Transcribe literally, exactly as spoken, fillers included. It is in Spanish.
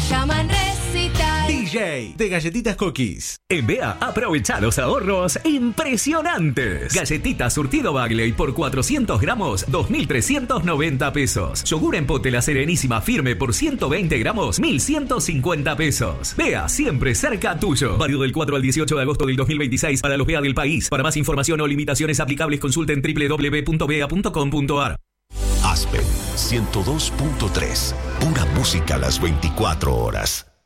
llaman recital. D J de Galletitas Cookies. En B E A, aprovecha los ahorros impresionantes. Galletitas surtido Bagley por cuatrocientos gramos, dos mil trescientos noventa pesos. Yogur en pote La Serenísima Firme por ciento veinte gramos, mil ciento cincuenta pesos. B E A, siempre cerca tuyo. Válido del cuatro al dieciocho de agosto del dos mil veintiséis para los B E A del país. Para más información o limitaciones aplicables, consulten doble u doble u doble u punto bea punto com punto a r. Aspen ciento dos punto tres. Pura música a las veinticuatro horas.